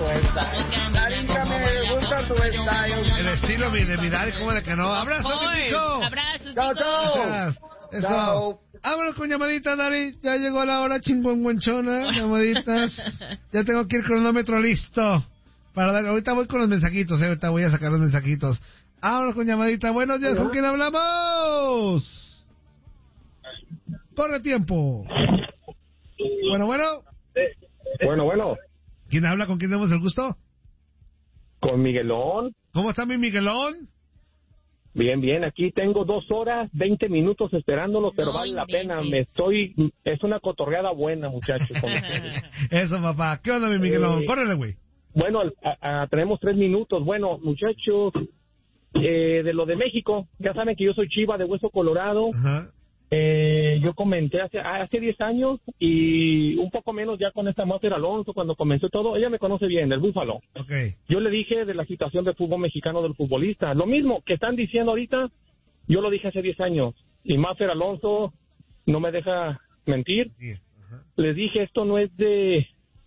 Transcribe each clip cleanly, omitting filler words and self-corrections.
style. Darinka, me gusta tu style. El estilo de mirar, como de que no. ¡Abrazo, mi chico! ¡Abrazos, Chao, chao. Eso. Chao. Vámonos con llamadita, Dari. Ya llegó la hora chingüengüenchona. Llamaditas. Ya tengo que ir cronómetro listo. Para dar. Ahorita voy con los mensajitos, ahorita voy a sacar los mensajitos. Vámonos con llamadita. Buenos días, ¿con quién hablamos? Corre tiempo. Bueno. Bueno. ¿Quién habla? ¿Con quién tenemos el gusto? Con Miguelón. ¿Cómo está mi Miguelón? Bien, aquí tengo 2 horas, 20 minutos esperándolo, pero vale la pena. Es una cotorreada buena, muchachos. Eso, papá. ¿Qué onda, mi Miguelón? Córrele, güey. Bueno, tenemos 3 minutos. Bueno, muchachos, de lo de México, ya saben que yo soy Chiva de Hueso Colorado. Ajá. Yo comenté hace 10 años y un poco menos ya con esta Master Alonso, cuando comenzó todo. Ella me conoce bien, el Búfalo. Okay. Yo le dije de la situación del fútbol mexicano del futbolista. Lo mismo que están diciendo ahorita, yo lo dije hace 10 años. Y Master Alonso no me deja mentir. Sí. Ajá. Les dije, esto no es de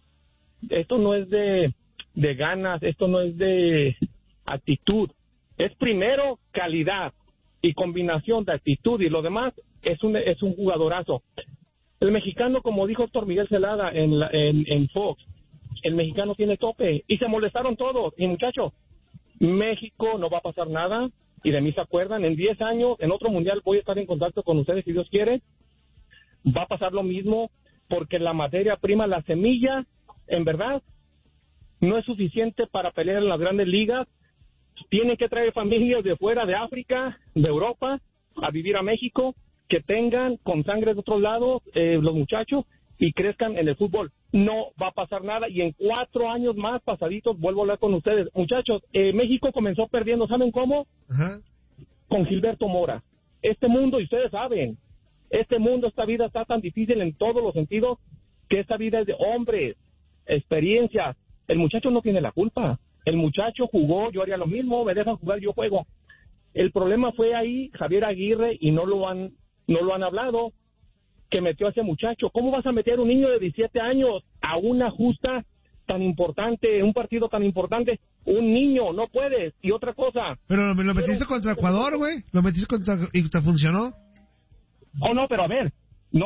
ganas, esto no es de actitud. Es primero calidad y combinación de actitud, y lo demás es un jugadorazo. El mexicano, como dijo Héctor Miguel Celada en Fox, el mexicano tiene tope, y se molestaron todos. Y muchachos, México no va a pasar nada, y de mí se acuerdan. En 10 años, en otro mundial, voy a estar en contacto con ustedes, si Dios quiere. Va a pasar lo mismo, porque la materia prima, la semilla, en verdad, no es suficiente para pelear en las grandes ligas. Tienen que traer familias de fuera, de África, de Europa, a vivir a México, que tengan con sangre de otros lados los muchachos y crezcan en el fútbol. No va a pasar nada, y en 4 años más pasaditos vuelvo a hablar con ustedes. Muchachos, México comenzó perdiendo, ¿saben cómo? Ajá. Con Gilberto Mora. Este mundo, y ustedes saben, esta vida está tan difícil en todos los sentidos, que esta vida es de hombres, experiencias. El muchacho no tiene la culpa. El muchacho jugó, yo haría lo mismo, me dejan jugar, yo juego. El problema fue ahí Javier Aguirre, y no lo han hablado, que metió a ese muchacho. ¿Cómo vas a meter a un niño de 17 años a una justa tan importante, un partido tan importante? Un niño, no puedes. Y otra cosa. Pero lo metiste contra Ecuador, güey. Lo metiste y te funcionó. Oh, no, pero a ver.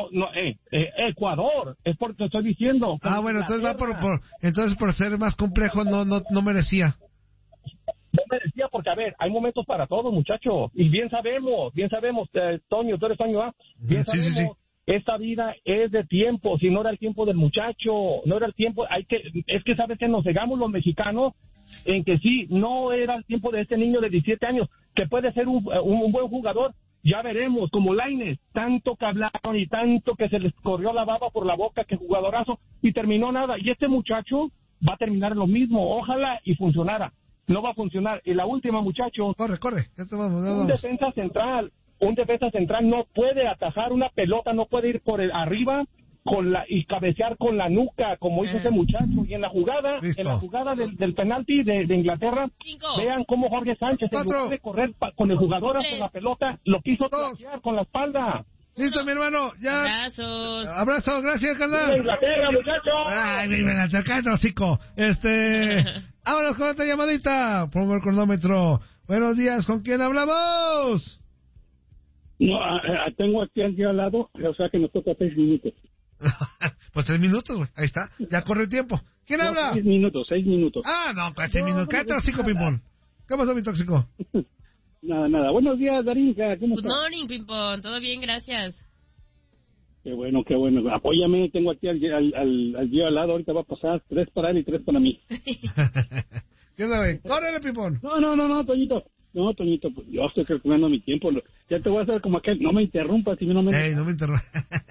Ecuador, es porque te estoy diciendo. Bueno, entonces va entonces por ser más complejo no merecía. No merecía, porque a ver, hay momentos para todo, muchacho, y bien sabemos, Toño, tú eres Toño, ¿ah? Bien sabemos, sí. Esta vida es de tiempo. Si no era el tiempo del muchacho, no era el tiempo, es que sabes que nos cegamos los mexicanos en que sí, no era el tiempo de este niño de 17 años, que puede ser un buen jugador. Ya veremos, como Lainez, tanto que hablaron y tanto que se les corrió la baba por la boca, que jugadorazo, y terminó nada. Y este muchacho va a terminar lo mismo. Ojalá y funcionara. No va a funcionar. Y la última, muchacho. Corre. Vamos. Un defensa central no puede atajar una pelota, no puede ir por arriba y cabecear con la nuca, como hizo ese muchacho. Y en la jugada, del penalti de Inglaterra, 5. Vean cómo Jorge Sánchez, en lugar de correr con el jugador hasta la pelota, lo quiso trasear con la espalda. Listo, mi hermano, ya. Abrazo, gracias, carnal. ¡Viva Inglaterra, muchachos! Ay, viva Inglaterra, cállate, hocico. Vámonos con otra llamadita. Pongo el cronómetro. Buenos días, ¿con quién hablamos? No, tengo aquí al lado, o sea que nos toca 6 minutos. Pues 3 minutos, güey. Ahí está. Ya corre el tiempo. ¿Quién habla? 6 minutos. No, 6 minutos. Cállate, tóxico, Pimpón. ¿Qué pasó, mi tóxico? Nada. Buenos días, Darinka. ¿Cómo estás? Good morning, Pimpón. Todo bien, gracias. Qué bueno. Apóyame. Tengo aquí al al lado. Ahorita va a pasar 3 para él y 3 para mí. ¿Qué onda, güey? ¡Córrele, Pimpón! No, Toñito. No, Toñito, pues yo estoy calculando mi tiempo. Ya te voy a hacer como aquel. No me interrumpas. No me interrumpas.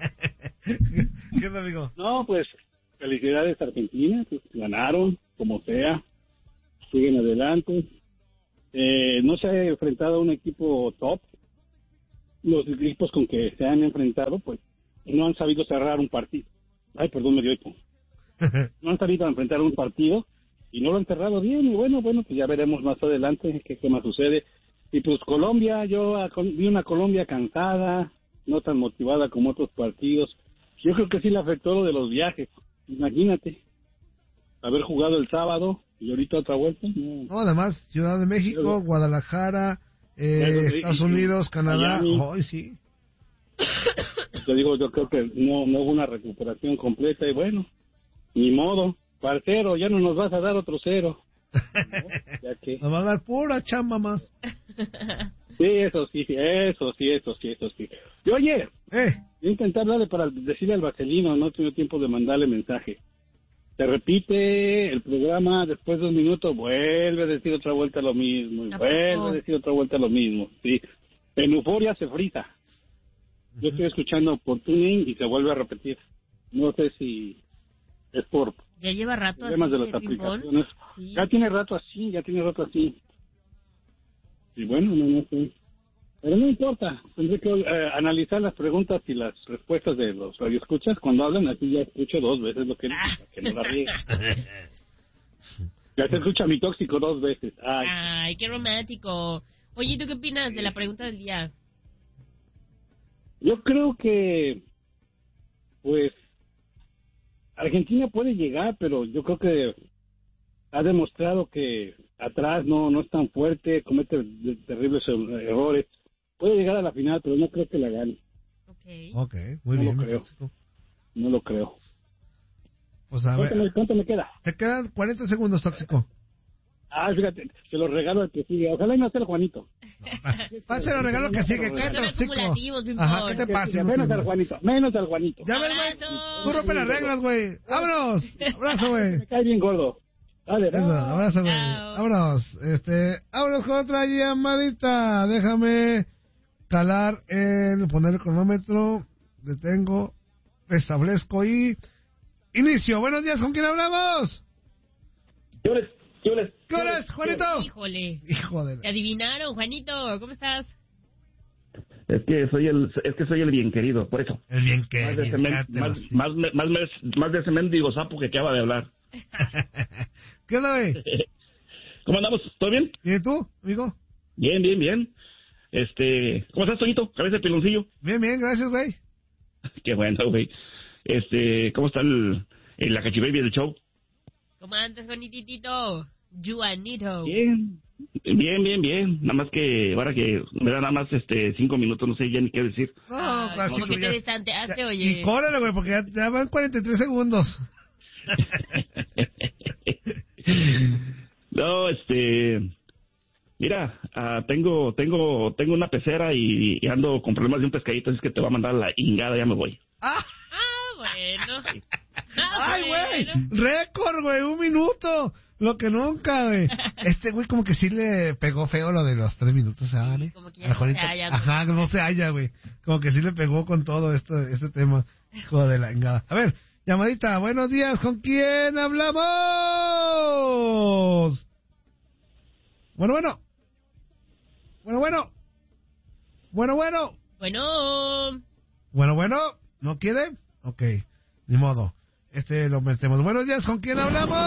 ¿Qué onda, amigo? No, pues, felicidades a Argentina. Pues, ganaron, como sea. Siguen adelante. No se ha enfrentado a un equipo top. Los equipos con que se han enfrentado, pues, no han sabido cerrar un partido. Ay, perdón, me dio hipo. No han sabido enfrentar un partido y no lo han cerrado bien. Y bueno, pues ya veremos más adelante qué más sucede. Y pues Colombia, yo vi una Colombia cansada, no tan motivada como otros partidos. Yo creo que sí le afectó lo de los viajes. Imagínate. haber jugado el sábado y ahorita otra vuelta. No, además, Ciudad de México, Guadalajara, Estados Unidos, Canadá. Hoy sí. Te digo, yo creo que no hubo una recuperación completa y bueno, ni modo. Parcero, ya no nos vas a dar otro 0. ¿No? Ya que... Nos va a dar pura chamba más. Sí, eso sí. Y oye, voy a intentar darle para decirle al Vaselino, no tengo tiempo de mandarle mensaje. Se repite el programa, después de 2 minutos vuelve a decir otra vuelta lo mismo, y vuelve a decir otra vuelta lo mismo. Sí, en euforia se frita. Yo estoy escuchando por tuning y se vuelve a repetir. No sé si es por ya lleva rato problemas así de las ping-pong. aplicaciones. Sí. Ya tiene rato así. Y bueno, no sé. Pero no importa, tendré que analizar las preguntas y las respuestas de los radioescuchas cuando hablan, así ya escucho 2 veces lo que dicen, para que no la riegue. Ya se escucha mi tóxico 2 veces. Ay, qué romántico. Oye, ¿tú qué opinas de la pregunta del día? Yo creo que, pues, Argentina puede llegar, pero yo creo que ha demostrado que atrás no es tan fuerte, comete terribles errores. Puede llegar a la final, pero no creo que la gane. Ok, muy bien. No lo creo. Pues a ver. ¿Cuánto me queda? Te quedan 40 segundos, tóxico. Fíjate, se lo regalo al que sigue. Ojalá y no sea el Juanito. Pase los regalos que sigue. Cállate, tóxico. Ajá, ¿qué te pasa? Menos al Juanito. Ya ves, güey. Tú rompes las reglas, güey. ¡Vámonos! Abrazo, güey. Me cae bien gordo. Dale, eso, abrazo, güey. Vámonos. Vámonos con otra llamadita. Déjame poner el cronómetro. Detengo. Restablezco y inicio. Buenos días, ¿con quién hablamos? ¿Qué horas, Juanito? Híjole. Hijo de... ¿Te adivinaron, Juanito? ¿Cómo estás? Es que soy el bien querido, por eso. El bien querido. Más de ese mendigo sapo que acaba de hablar. ¿Qué onda, güey? ¿Cómo andamos? ¿Todo bien? ¿Y tú, amigo? Bien. ¿Cómo estás, Toñito? Cabeza de piloncillo. Bien, gracias, güey. Qué bueno, güey. ¿Cómo está la cachibaby del show? ¿Cómo andas, Juanitito? Juanito. Bien. Nada más que ahora que me da nada más 5 minutos, no sé ya ni qué decir. No, como que te distanteaste, oye. Y córrele, güey, porque ya van 43 segundos. No, mira, tengo una pecera y ando con problemas de un pescadito, así que te va a mandar la ingada, ya me voy. Bueno. Ay, güey, récord, güey, 1 minuto. Lo que nunca, güey. Güey como que sí le pegó feo lo de los 3 minutos, ¿sabes? Como que ya no se halla. Ajá, no se halla, güey. Como que sí le pegó con todo este tema. Hijo de la engada. A ver, llamadita, buenos días, ¿con quién hablamos? Bueno. Bueno, ¿no quiere? Ok, ni modo. Lo metemos. Buenos días, ¿con quién hablamos?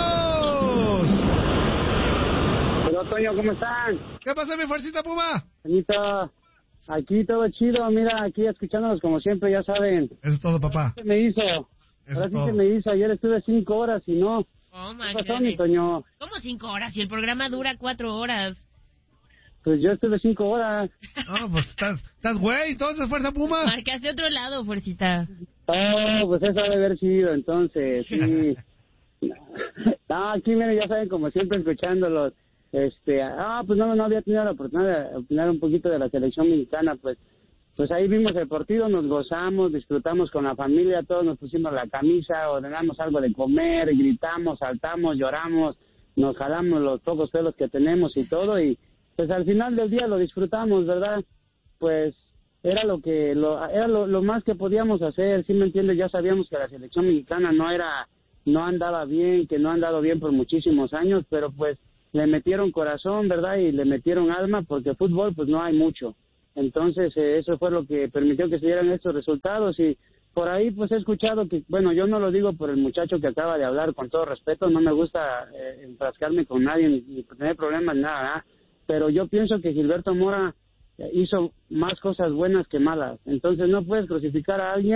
Hola, Toño, ¿cómo están? ¿Qué pasa, mi fuercita Puma? Aquí todo chido, mira, aquí escuchándolos como siempre, ya saben. Eso es todo, papá. Se me hizo. Ayer estuve 5 horas y no. Oh, ¿Qué pasó, mi Toño? ¿Cómo 5 horas? Si el programa dura 4 horas. Pues yo estuve 5 horas. No, pues estás güey, entonces, fuerza Puma. Marcaste otro lado, fuercita. Pues eso debe haber sido, entonces, sí. No, aquí, miren, ya saben, como siempre, escuchándolos. Pues no había tenido la oportunidad de opinar un poquito de la selección mexicana, pues ahí vimos el partido, nos gozamos, disfrutamos con la familia, todos nos pusimos la camisa, ordenamos algo de comer, gritamos, saltamos, lloramos, nos jalamos los pocos pelos que tenemos y todo, y pues al final del día lo disfrutamos, ¿verdad? Pues era lo más que podíamos hacer, ¿sí me entiendes? Ya sabíamos que la selección mexicana no andaba bien, que no ha andado bien por muchísimos años, pero pues le metieron corazón, ¿verdad? Y le metieron alma, porque fútbol pues no hay mucho. Entonces eso fue lo que permitió que se dieran estos resultados, y por ahí pues he escuchado que, bueno, yo no lo digo por el muchacho que acaba de hablar, con todo respeto, no me gusta enfrascarme con nadie ni tener problemas, nada, pero yo pienso que Gilberto Mora hizo más cosas buenas que malas. Entonces no puedes crucificar a alguien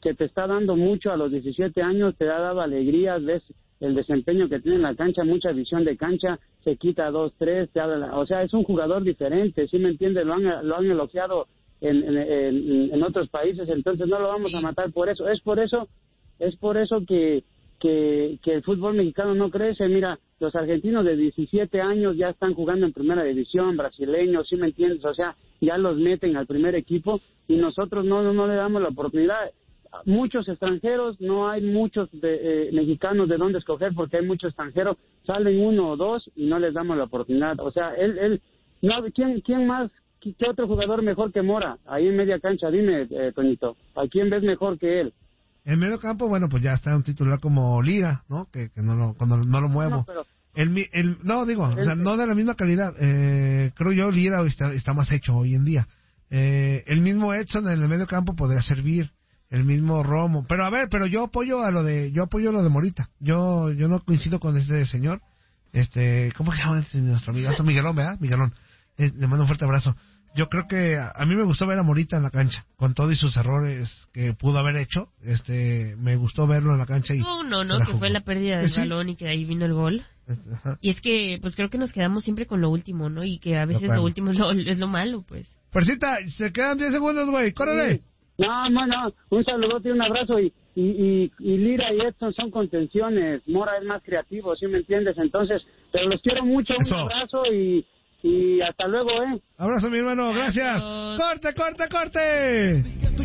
que te está dando mucho a los 17 años, te ha dado alegrías, ves el desempeño que tiene en la cancha, mucha visión de cancha, se quita 2, 3, o sea, es un jugador diferente, ¿sí me entiendes? Lo han elogiado en otros países, entonces no lo vamos a matar por eso. Es por eso que el fútbol mexicano no crece. Mira, los argentinos de 17 años ya están jugando en primera división, brasileños, ¿sí me entiendes? O sea, ya los meten al primer equipo y nosotros no le damos la oportunidad. Muchos extranjeros, no hay muchos mexicanos de dónde escoger porque hay muchos extranjeros, salen 1 o 2 y no les damos la oportunidad. O sea, ¿quién más? ¿Qué otro jugador mejor que Mora ahí en media cancha? Dime, Toñito, ¿a quién ves mejor que él? En medio campo, bueno, pues ya está un titular como Lira, ¿no? Que cuando no lo muevo. No, pero o sea, no de la misma calidad. Creo yo Lira está más hecho hoy en día. El mismo Edson en el medio campo podría servir, el mismo Romo. Pero yo apoyo lo de Morita. Yo no coincido con este señor. ¿Cómo se llama nuestro amigazo? Miguelón, ¿verdad? Miguelón. Le mando un fuerte abrazo. Yo creo que a mí me gustó ver a Morita en la cancha, con todos sus errores que pudo haber hecho. Me gustó verlo en la cancha. Que fue la pérdida del balón y que ahí vino el gol. Ajá. Y es que, pues creo que nos quedamos siempre con lo último, ¿no? Y que a veces lo último es lo malo, pues. Fuercita, se quedan 10 segundos, güey. ¡Córrele! Sí. No. Un saludote y un abrazo. Y Lira y Edson son contenciones. Mora es más creativo, ¿sí me entiendes? Entonces, pero los quiero mucho. Eso. Un abrazo y hasta luego, Abrazo, mi hermano. Gracias. ¡Corte!